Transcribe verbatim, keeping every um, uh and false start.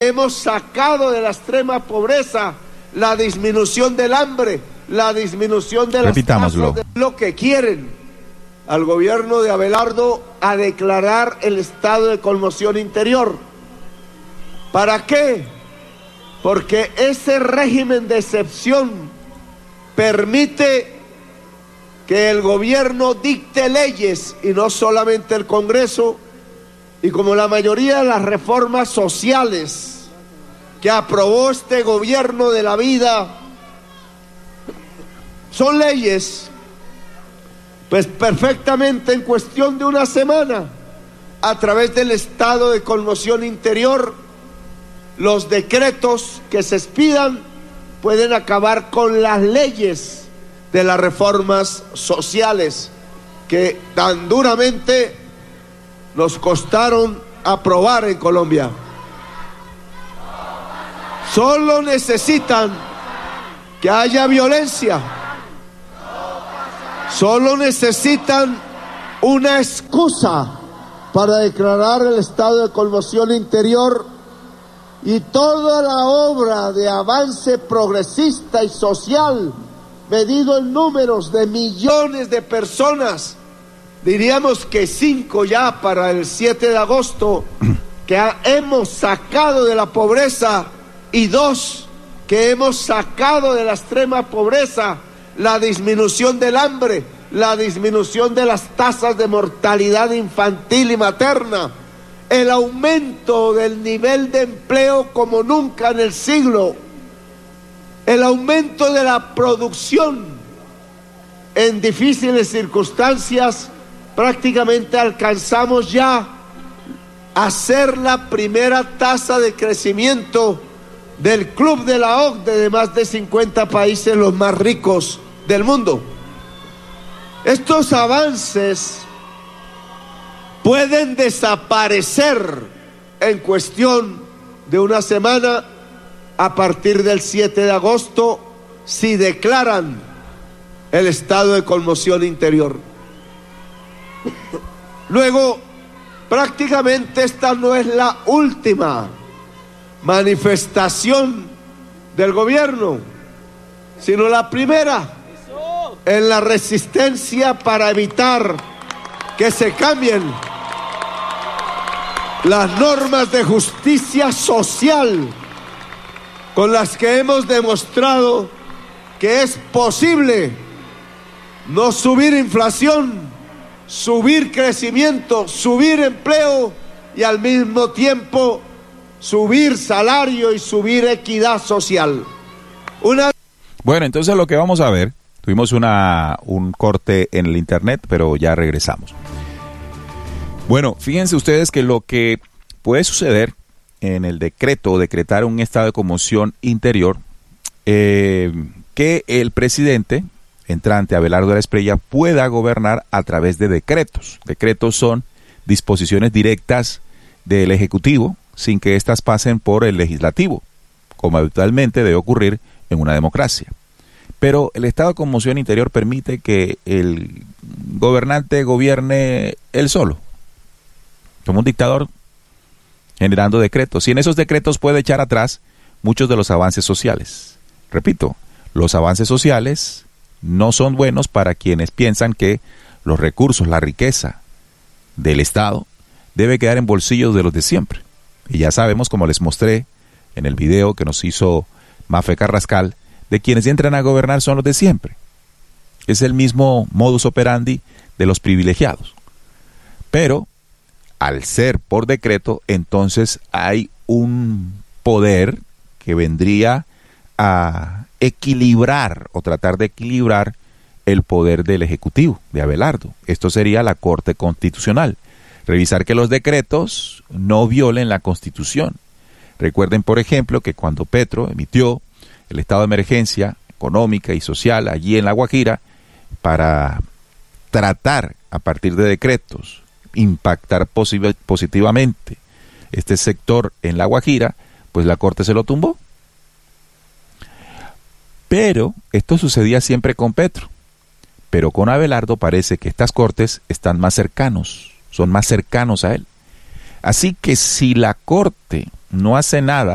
Hemos sacado de la extrema pobreza, la disminución del hambre, la disminución de las Repitámoslo. tasas de lo que quieren al gobierno de Abelardo a declarar el estado de conmoción interior. ¿Para qué? Porque ese régimen de excepción permite que el gobierno dicte leyes y no solamente el Congreso, y como la mayoría de las reformas sociales que aprobó este gobierno de la vida son leyes, pues perfectamente en cuestión de una semana, a través del estado de conmoción interior, los decretos que se expidan pueden acabar con las leyes de las reformas sociales que tan duramente nos costaron aprobar en Colombia. Solo necesitan que haya violencia. Solo necesitan una excusa para declarar el estado de conmoción interior, y toda la obra de avance progresista y social, medido en números de millones de personas, diríamos que cinco ya para el siete de agosto, que ha, hemos sacado de la pobreza, y dos, que hemos sacado de la extrema pobreza, la disminución del hambre, la disminución de las tasas de mortalidad infantil y materna, el aumento del nivel de empleo como nunca en el siglo, el aumento de la producción en difíciles circunstancias. Prácticamente alcanzamos ya a ser la primera tasa de crecimiento del club de la O C D E de más de cincuenta países, los más ricos del mundo. Estos avances pueden desaparecer en cuestión de una semana a partir del siete de agosto si declaran el estado de conmoción interior. Luego, prácticamente esta no es la última manifestación del gobierno, sino la primera en la resistencia para evitar que se cambien las normas de justicia social con las que hemos demostrado que es posible no subir inflación, subir crecimiento, subir empleo y al mismo tiempo subir salario y subir equidad social. Una... Bueno, entonces lo que vamos a ver, tuvimos una, un corte en el internet, pero ya regresamos. Bueno, fíjense ustedes que lo que puede suceder en el decreto, decretar un estado de conmoción interior, eh, que el presidente entrante, Abelardo de la Espriella, pueda gobernar a través de decretos. Decretos son disposiciones directas del Ejecutivo sin que éstas pasen por el Legislativo, como habitualmente debe ocurrir en una democracia. Pero el estado de conmoción interior permite que el gobernante gobierne él solo, como un dictador, generando decretos. Y en esos decretos puede echar atrás muchos de los avances sociales. Repito, los avances sociales no son buenos para quienes piensan que los recursos, la riqueza del Estado debe quedar en bolsillos de los de siempre. Y ya sabemos, como les mostré en el video que nos hizo Mafe Carrascal, de quienes entran a gobernar son los de siempre. Es el mismo modus operandi de los privilegiados. Pero al ser por decreto, entonces hay un poder que vendría a equilibrar o tratar de equilibrar el poder del Ejecutivo, de Abelardo. Esto sería la Corte Constitucional. Revisar que los decretos no violen la Constitución. Recuerden, por ejemplo, que cuando Petro emitió el estado de emergencia económica y social allí en La Guajira, para tratar a partir de decretos impactar posi- positivamente este sector en La Guajira, pues la Corte se lo tumbó. Pero esto sucedía siempre con Petro. Pero con Abelardo parece que estas cortes están más cercanos, son más cercanos a él. Así que si la Corte no hace nada